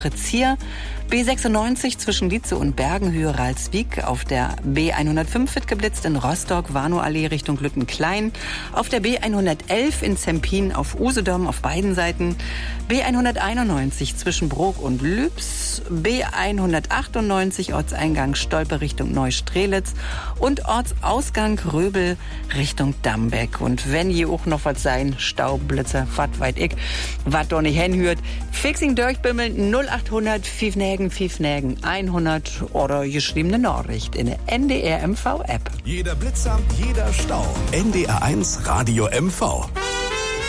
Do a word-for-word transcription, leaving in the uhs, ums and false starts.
Zier, B sechsundneunzig zwischen Lietze und Bergenhöhe Ralswiek, auf der B hundertfünf wird geblitzt in Rostock, Warnow-Allee Richtung Lüttenklein, auf der B hundertelf in Zempin auf Usedom auf beiden Seiten, B hunderteinundneunzig zwischen Brok und Lübs, B hundertachtundneunzig Ortseingang Stolpe Richtung Neustrelitz und Ortsausgang Röbel Richtung Dambeck. Und wenn je auch noch was sein, Staublitzer, wat weit ich, wat doch nicht hinhört, Fixing durchbimmeln null achthundert Pfiffnägen Pfiffnägen hundert oder geschriebene Nachricht in der N D R M V App. Jeder Blitzer, jeder Stau. N D R eins Radio M V.